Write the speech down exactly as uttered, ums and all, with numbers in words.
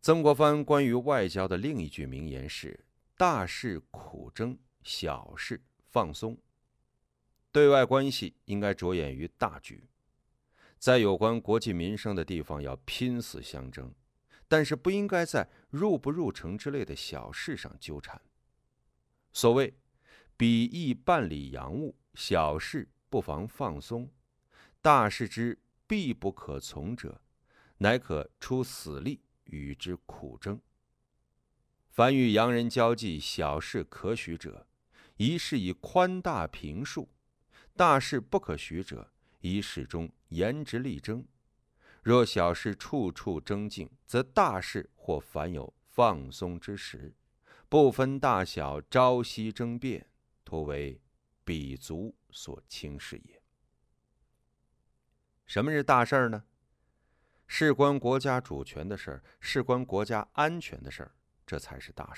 曾国藩关于外交的另一句名言是：大事苦争，小事放松。对外关系应该着眼于大局，在有关国计民生的地方要拼死相争，但是不应该在入不入城之类的小事上纠缠。所谓比翼办理洋务，小事不妨放松，大事之必不可从者，乃可出死力与之苦争。凡与洋人交际，小事可许者，一事以宽大平述；大事不可许者，以始终严直力争。若小事处处争竞，则大事或凡有放松之时，不分大小，朝夕争辩，徒为鄙族所轻视也。什么是大事儿呢？事关国家主权的事儿，事关国家安全的事儿，这才是大事。